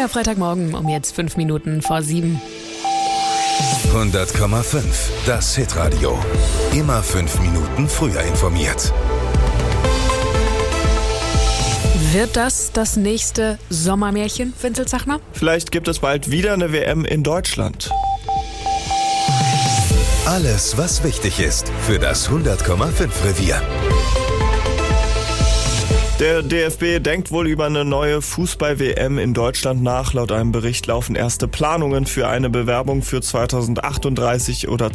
Der Freitagmorgen um jetzt 5 Minuten vor 7. 100,5. Das Hitradio. Immer 5 Minuten früher informiert. Wird das nächste Sommermärchen, Vinzel Zachner? Vielleicht gibt es bald wieder eine WM in Deutschland. Alles, was wichtig ist für das 100,5 Revier. Der DFB denkt wohl über eine neue Fußball-WM in Deutschland nach. Laut einem Bericht laufen erste Planungen für eine Bewerbung für 2038 oder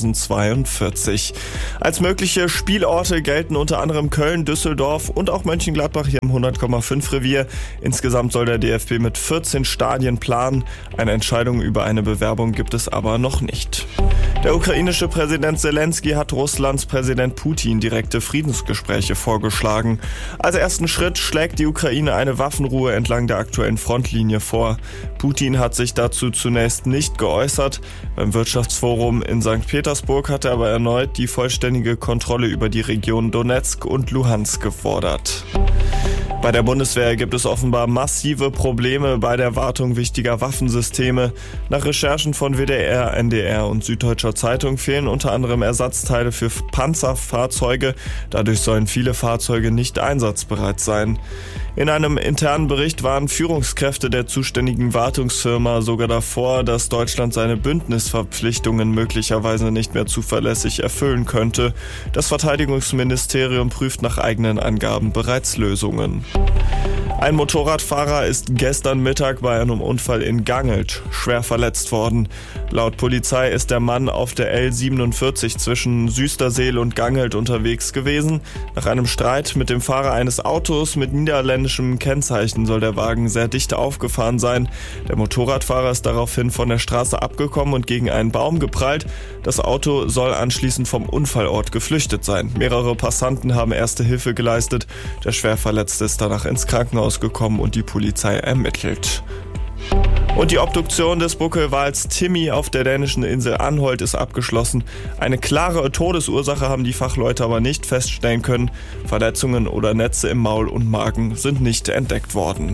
2042. Als mögliche Spielorte gelten unter anderem Köln, Düsseldorf und auch Mönchengladbach hier im 100,5 Revier. Insgesamt soll der DFB mit 14 Stadien planen. Eine Entscheidung über eine Bewerbung gibt es aber noch nicht. Der ukrainische Präsident Zelensky hat Russlands Präsident Putin direkte Friedensgespräche vorgeschlagen. Als ersten Schritt schlägt die Ukraine eine Waffenruhe entlang der aktuellen Frontlinie vor. Putin hat sich dazu zunächst nicht geäußert. Beim Wirtschaftsforum in St. Petersburg hat er aber erneut die vollständige Kontrolle über die Region Donetsk und Luhansk gefordert. Bei der Bundeswehr gibt es offenbar massive Probleme bei der Wartung wichtiger Waffensysteme. Nach Recherchen von WDR, NDR und Süddeutscher Zeitung fehlen unter anderem Ersatzteile für Panzerfahrzeuge. Dadurch sollen viele Fahrzeuge nicht einsatzbereit sein. In einem internen Bericht waren Führungskräfte der zuständigen Wartungsfirma sogar davor, dass Deutschland seine Bündnisverpflichtungen möglicherweise nicht mehr zuverlässig erfüllen könnte. Das Verteidigungsministerium prüft nach eigenen Angaben bereits Lösungen. Ein Motorradfahrer ist gestern Mittag bei einem Unfall in Gangelt schwer verletzt worden. Laut Polizei ist der Mann auf der L47 zwischen Süsterseel und Gangelt unterwegs gewesen. Nach einem Streit mit dem Fahrer eines Autos mit niederländischem Kennzeichen soll der Wagen sehr dicht aufgefahren sein. Der Motorradfahrer ist daraufhin von der Straße abgekommen und gegen einen Baum geprallt. Das Auto soll anschließend vom Unfallort geflüchtet sein. Mehrere Passanten haben erste Hilfe geleistet. Der Schwerverletzte ist danach ins Krankenhaus gekommen und die Polizei ermittelt. Und die Obduktion des Buckelwals Timmy auf der dänischen Insel Anholt ist abgeschlossen. Eine klare Todesursache haben die Fachleute aber nicht feststellen können. Verletzungen oder Netze im Maul und Magen sind nicht entdeckt worden.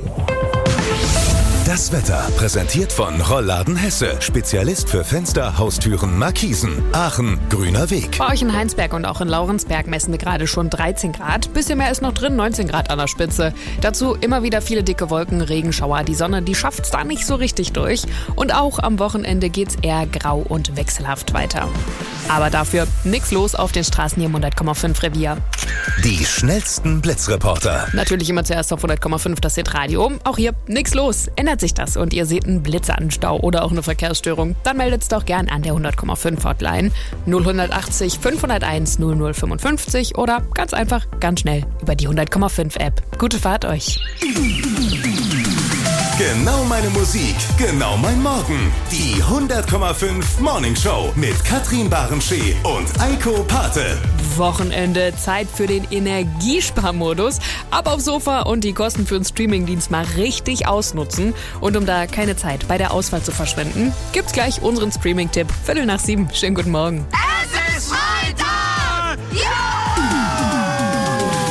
Das Wetter präsentiert von Rollladen Hesse. Spezialist für Fenster, Haustüren, Markisen. Aachen, grüner Weg. Bei euch in Heinsberg und auch in Laurensberg messen wir gerade schon 13 Grad. Bisschen mehr ist noch drin, 19 Grad an der Spitze. Dazu immer wieder viele dicke Wolken, Regenschauer. Die Sonne, die schafft's da nicht so richtig durch. Und auch am Wochenende geht's eher grau und wechselhaft weiter. Aber dafür nix los auf den Straßen hier im 100,5 Revier. Die schnellsten Blitzreporter. Natürlich immer zuerst auf 100,5 das Hitradio. Auch hier nix los. Ändert sich das und ihr seht einen Blitzanstau oder auch eine Verkehrsstörung, dann meldet's doch gern an der 100,5 Hotline 0180 501 0055 oder ganz einfach, ganz schnell über die 100,5 App. Gute Fahrt euch. Genau meine Musik, genau mein Morgen. Die 100,5 Morning Show mit Katrin Barenschee und Eiko Pate. Wochenende, Zeit für den Energiesparmodus. Ab aufs Sofa und die Kosten für den Streamingdienst mal richtig ausnutzen. Und um da keine Zeit bei der Auswahl zu verschwenden, gibt's gleich unseren Streaming-Tipp. 6:15. Schönen guten Morgen.